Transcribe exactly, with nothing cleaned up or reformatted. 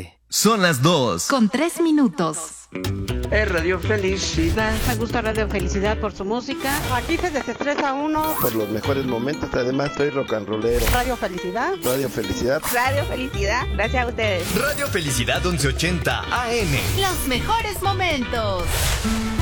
siete. Son las dos. Con tres minutos. Es Radio Felicidad. Me gusta Radio Felicidad por su música. Aquí se desestresa uno. Por los mejores momentos, además soy rock and rollero. Radio Felicidad. Radio Felicidad. Radio Felicidad. Gracias a ustedes. Radio Felicidad once ochenta A M. Los mejores momentos.